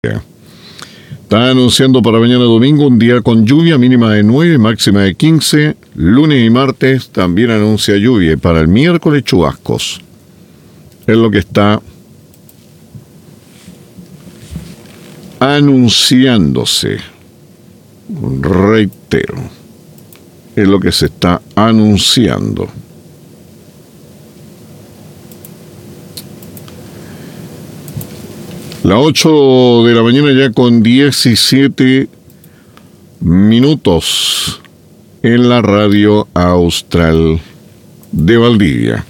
Está anunciando para mañana domingo un día con lluvia, mínima de 9, máxima de 15. Lunes y martes también anuncia lluvia. Y para el miércoles chubascos. Es lo que está anunciándose. Reitero. Es lo que se está anunciando. Las 8 de la mañana ya con 17 minutos en la radio austral de Valdivia.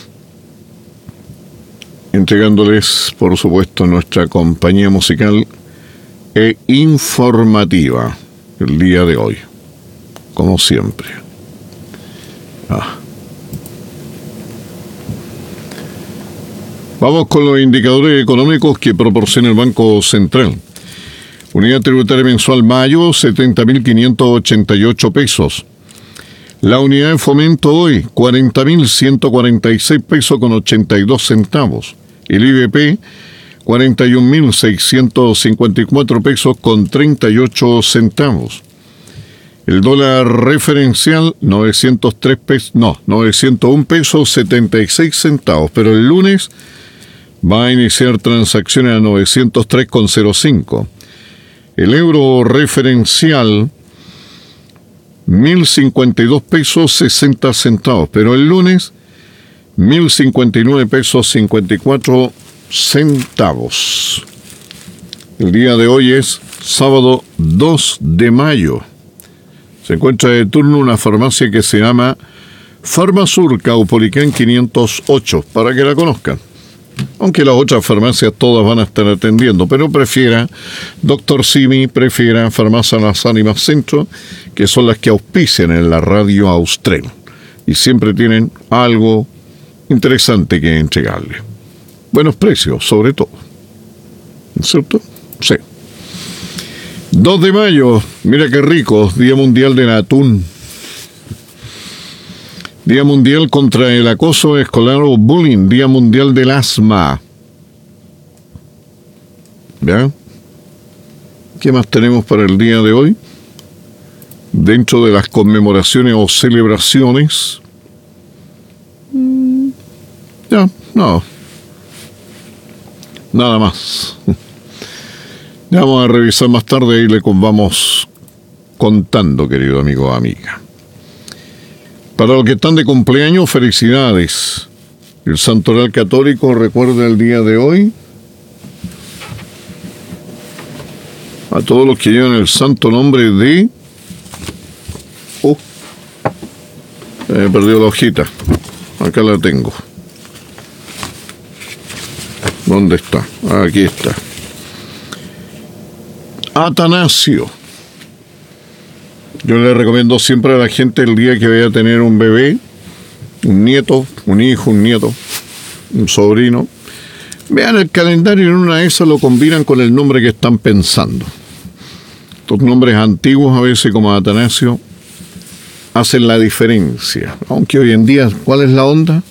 Entregándoles, por supuesto, nuestra compañía musical e informativa el día de hoy, como siempre. Vamos con los indicadores económicos que proporciona el Banco Central. Unidad tributaria mensual mayo, 70.588 pesos. La unidad de fomento hoy, 40.146 pesos con 82 centavos. El IBP, 41.654 pesos con 38 centavos. El dólar referencial, 901 pesos 76 centavos. Pero el lunes va a iniciar transacciones a 903,05. El euro referencial, 1.052 pesos 60 centavos. Pero el lunes, 1.059 pesos 54 centavos. El día de hoy es sábado 2 de mayo. Se encuentra de turno una farmacia que se llama Farmasur, Caupolicán 508, para que la conozcan. Aunque las otras farmacias todas van a estar atendiendo, pero prefiera Dr. Simi, prefiera Farmacia Las Ánimas Centro, que son las que auspician en la radio austral. Y siempre tienen algo interesante que entregarle. Buenos precios, sobre todo. ¿No es cierto? Sí. 2 de mayo, mira qué rico, Día Mundial del Atún. Día Mundial contra el acoso escolar o bullying. Día Mundial del Asma. ¿Ya? ¿Qué más tenemos para el día de hoy? Dentro de las conmemoraciones o celebraciones. Ya, no. Nada más. Ya vamos a revisar más tarde y le vamos contando, querido amigo o amiga. Para los que están de cumpleaños, felicidades. El Santoral Católico recuerda el día de hoy a todos los que llevan el santo nombre de... he perdido la hojita. Acá la tengo. ¿Dónde está? Aquí está. Atanasio. Yo le recomiendo siempre a la gente el día que vaya a tener un bebé, un nieto, un hijo, un nieto, un sobrino. Vean el calendario y en una de esas lo combinan con el nombre que están pensando. Estos nombres antiguos a veces como Atanasio hacen la diferencia. Aunque hoy en día, ¿cuál es la onda?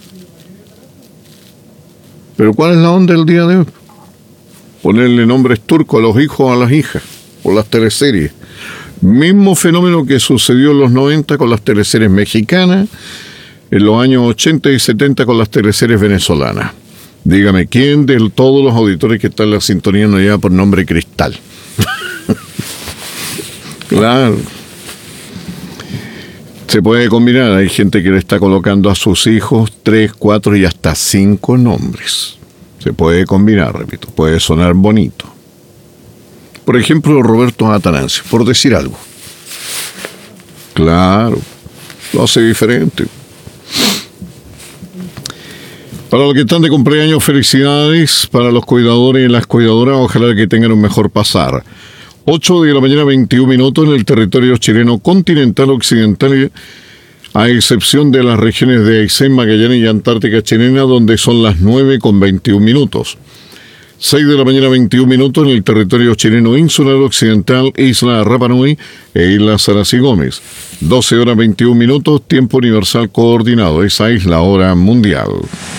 Pero ¿cuál es la onda del día de hoy? Ponerle nombres turcos a los hijos o a las hijas, o las teleseries. Mismo fenómeno que sucedió en los 90 con las teleseries mexicanas, en los años 80 y 70 con las teleseries venezolanas. Dígame, ¿quién de todos los auditores que están en la sintonía no lleva por nombre Cristal? Claro. Se puede combinar, hay gente que le está colocando a sus hijos 3, 4 y hasta 5 nombres. Se puede combinar, repito, puede sonar bonito. Por ejemplo, Roberto Atanasio, por decir algo. Claro, lo hace diferente. Para los que están de cumpleaños, felicidades. Para los cuidadores y las cuidadoras, ojalá que tengan un mejor pasar. 8 de la mañana, 21 minutos en el territorio chileno continental occidental, a excepción de las regiones de Aysén, Magallanes y Antártica chilena, donde son las 9 con 21 minutos. 6 de la mañana, 21 minutos en el territorio chileno insular occidental, Isla Rapa Nui e Isla Sarazí Gómez. 12 horas 21 minutos, tiempo universal coordinado. Esa es la hora mundial.